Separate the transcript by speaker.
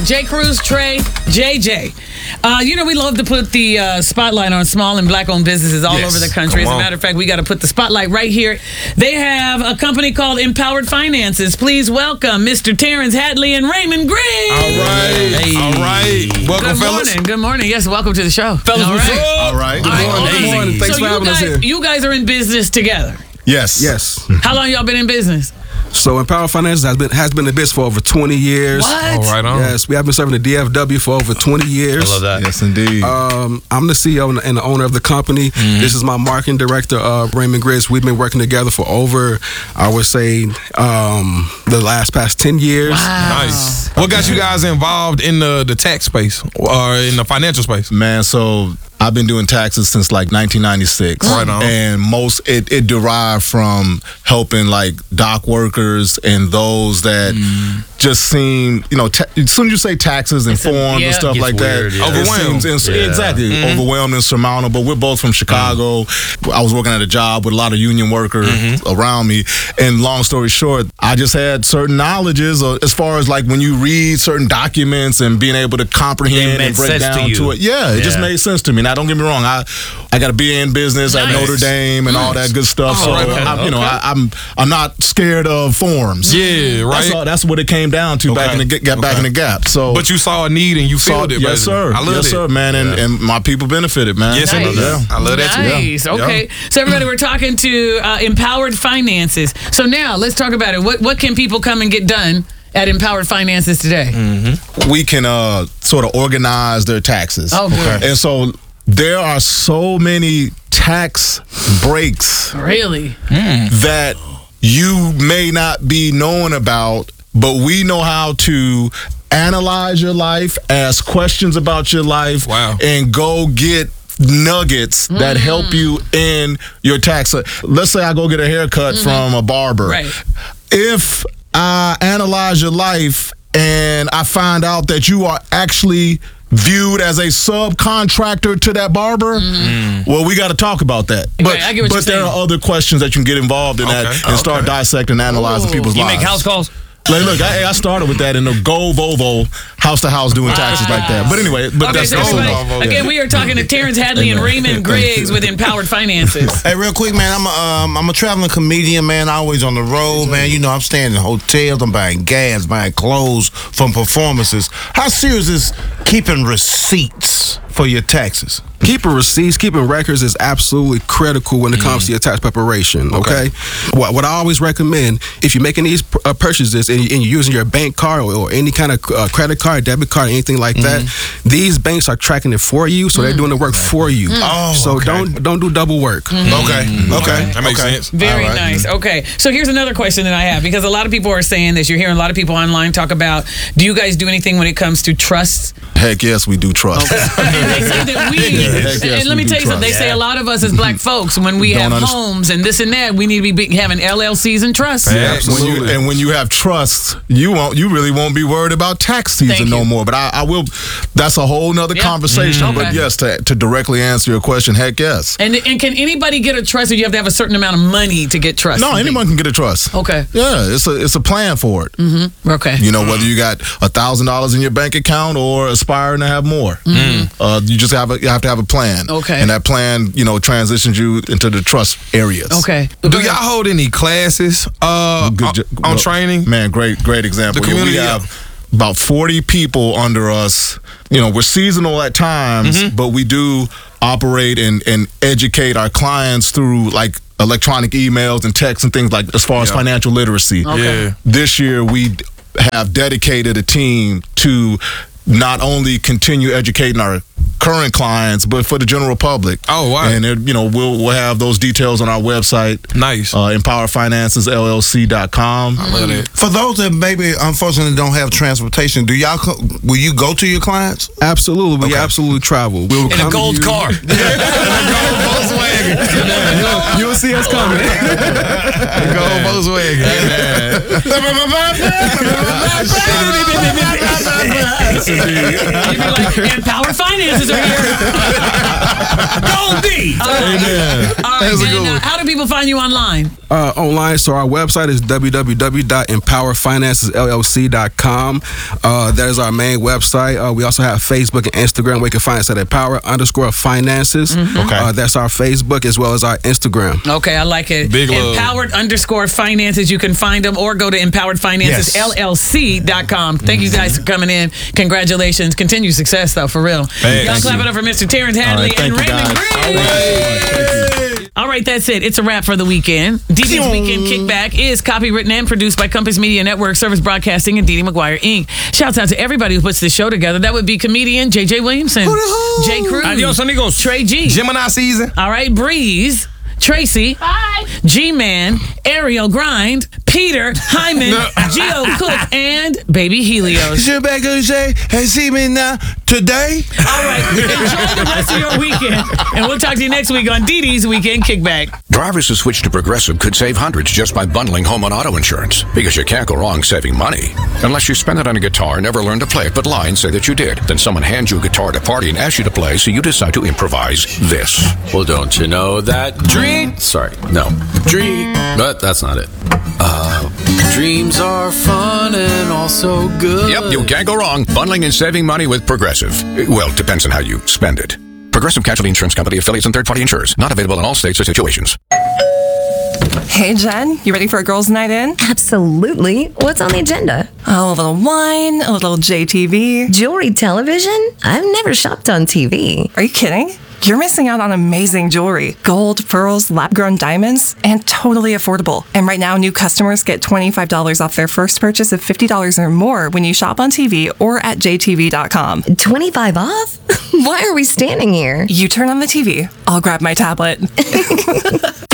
Speaker 1: J. Cruz, Trey, JJ. We love to put the spotlight on small and black-owned businesses all over the country. As a matter of fact, we got to put the spotlight right here. They have a company called Empowered Finances. Please welcome Mr. Terrence Hadley and Raymond Griggs.
Speaker 2: All right. Welcome, fellas.
Speaker 1: Good morning. Yes, welcome to the show.
Speaker 2: Fellas, what's up?
Speaker 3: All right.
Speaker 2: Good morning. Thanks for having us here.
Speaker 1: You guys are in business together.
Speaker 3: Yes.
Speaker 1: How long y'all been in business?
Speaker 3: So Empowered Finances has been in business for over 20 years.
Speaker 1: What?
Speaker 2: All right on.
Speaker 3: Yes, we have been serving the DFW for over 20 years.
Speaker 4: I love that.
Speaker 3: Yes, indeed. I'm the CEO and the owner of the company. Mm-hmm. This is my marketing director, Raymond Griggs. We've been working together for over, I would say, the past 10 years.
Speaker 1: Wow.
Speaker 2: Nice. What got you guys involved in the tax space or in the financial space?
Speaker 4: Man, so I've been doing taxes since like 1996.
Speaker 2: Right on.
Speaker 4: And it derived from helping like dock workers and those that just seem, as soon as you say taxes and forms and stuff like
Speaker 2: weird,
Speaker 4: that,
Speaker 2: overwhelmed.
Speaker 4: Exactly. Overwhelmed, insurmountable. We're both from Chicago. I was working at a job with a lot of union workers around me. And long story short, I just had certain knowledges as far as like when you read certain documents and being able to comprehend and break down to it. Yeah, it just made sense to me. Now, don't get me wrong. I got a BA in business at Notre Dame and all that good stuff. So I'm not scared of forms.
Speaker 2: Yeah, right.
Speaker 4: That's what it came down to back in the gap. So,
Speaker 2: but you saw a need and you filled it.
Speaker 4: Yes, sir.
Speaker 2: I love it.
Speaker 4: Yes, sir, man. And my people benefited, man.
Speaker 2: Yes,
Speaker 1: nice.
Speaker 2: I love that too.
Speaker 1: Nice. Okay. So everybody, we're talking to Empowered Finances. So now let's talk about it. What can people come and get done at Empowered Finances today?
Speaker 4: We can sort of organize their taxes.
Speaker 1: Oh, good.
Speaker 4: And so there are so many tax breaks
Speaker 1: Really?
Speaker 4: that you may not be knowing about, but we know how to analyze your life, ask questions about your life, and go get nuggets that help you in your tax. Let's say I go get a haircut from a barber.
Speaker 1: Right.
Speaker 4: If I analyze your life and I find out that you are actually viewed as a subcontractor to that barber, well, we got to talk about that. But,
Speaker 1: I get what you're
Speaker 4: there
Speaker 1: saying.
Speaker 4: are other questions that you can get involved in that and start dissecting and analyzing people's lives.
Speaker 5: You make house calls?
Speaker 4: Like, look, I started with that in the Go Volvo house to house doing taxes like that. But anyway, that's
Speaker 1: everybody, again, we are talking to Terrence Hadley and Raymond Griggs with Empowered Finances.
Speaker 6: Hey, real quick, man, I'm a traveling comedian, man. Always on the road, man. I'm staying in hotels, I'm buying gas, buying clothes from performances. How serious is keeping receipts for your taxes?
Speaker 3: Keeping receipts, keeping records is absolutely critical when it comes to your tax preparation, okay? What I always recommend, if you're making these purchases and you're using your bank card or any kind of credit card, debit card, anything like that, these banks are tracking it for you, so they're doing the work for you. Don't do double work.
Speaker 6: Okay.
Speaker 2: That makes sense.
Speaker 1: Very nice. Okay. So here's another question that I have, because a lot of people are saying this. You're hearing a lot of people online talk about, do you guys do anything when it comes to trusts?
Speaker 4: Heck yes, we do trust.
Speaker 1: And they say that and let me tell you something. They say a lot of us as black folks, when we have homes and this and that, we need to be having LLCs and trusts.
Speaker 4: Yeah, absolutely. When you have trusts, you really won't be worried about tax season no more. But I will. That's a whole nother conversation. But yes, to directly answer your question, heck yes.
Speaker 1: And can anybody get a trust, or you have to have a certain amount of money to get trust?
Speaker 4: No, anyone can get a trust.
Speaker 1: Okay.
Speaker 4: Yeah, it's a plan for it.
Speaker 1: Okay.
Speaker 4: Whether you got $1,000 in your bank account or aspiring to have more, you just have to have a plan.
Speaker 1: Okay.
Speaker 4: And that plan, transitions you into the trust areas.
Speaker 1: Okay.
Speaker 2: Do y'all hold any classes on training?
Speaker 4: Man, great example.
Speaker 2: The community,
Speaker 4: we have about 40 people under us. We're seasonal at times, but we do operate and educate our clients through like electronic emails and texts and things like as far as financial literacy.
Speaker 1: Okay.
Speaker 2: Yeah.
Speaker 4: This year we have dedicated a team to not only continue educating our current clients, but for the general public.
Speaker 2: Oh, wow.
Speaker 4: And we'll have those details on our website.
Speaker 2: Nice.
Speaker 4: EmpowerFinancesLLC.com.
Speaker 2: I love it.
Speaker 6: For those that maybe unfortunately don't have transportation, will you go to your clients?
Speaker 3: Absolutely. We absolutely travel. We will
Speaker 5: In a gold car.
Speaker 3: You'll see us coming.
Speaker 2: Gold Volkswagen.
Speaker 4: indeed.
Speaker 1: You'd be like, Empowered Finances are here. Go D!
Speaker 4: Amen.
Speaker 1: All right, man. How do people find you online?
Speaker 3: Online, so our website is www.empowerfinancesllc.com. That is our main website. We also have Facebook and Instagram where you can find us at Empower_Finances.
Speaker 6: Okay.
Speaker 3: That's our Facebook as well as our Instagram.
Speaker 1: Okay, I like it.
Speaker 2: Big love.
Speaker 1: Empowered_Finances. You can find them or go to empoweredfinancesllc.com. Thank you guys for coming in. Congratulations. Continued success, though, for real. Y'all clap it up for Mr. Terrence Hadley and Raymond Green. All right, that's it. It's a wrap for the weekend. DD's Weekend Kickback is copywritten and produced by Compass Media Network, Service Broadcasting, and Didi McGuire, Inc. Shouts out to everybody who puts this show together. That would be comedian J.J. Williamson, Jay Cruz,
Speaker 2: Adios, amigos.
Speaker 1: Trey G,
Speaker 2: Gemini season.
Speaker 1: all right, Breeze, Tracy,
Speaker 5: Bye.
Speaker 1: G-Man, Ariel Grind, Peter, Hyman, Geo Cook, and Baby Helios.
Speaker 6: Sit back and say, hey, see me now today?
Speaker 1: All right, enjoy the rest of your weekend, and we'll talk to you next week on DD's Weekend Kickback.
Speaker 7: Drivers who switch to Progressive could save hundreds just by bundling home and auto insurance, because you can't go wrong saving money. Unless you spend it on a guitar, never learn to play it, but lie and say that you did. Then someone hands you a guitar at a party and asks you to play, so you decide to improvise this.
Speaker 8: Well, don't you know that dream, but that's not it. Dreams are fun and also good.
Speaker 7: Yep, you can't go wrong bundling and saving money with Progressive. Well, it depends on how you spend it. Progressive Casualty Insurance Company, affiliates, and third-party insurers. Not available in all states or situations.
Speaker 9: Hey, Jen, you ready for a girls' night in?
Speaker 5: Absolutely. What's on the agenda?
Speaker 9: Oh, a little wine, a little JTV.
Speaker 5: Jewelry television? I've never shopped on TV.
Speaker 9: Are you kidding? You're missing out on amazing jewelry. Gold, pearls, lab-grown diamonds, and totally affordable. And right now, new customers get $25 off their first purchase of $50 or more when you shop on TV or at jtv.com.
Speaker 5: 25 off? Why are we standing here?
Speaker 9: You turn on the TV. I'll grab my tablet.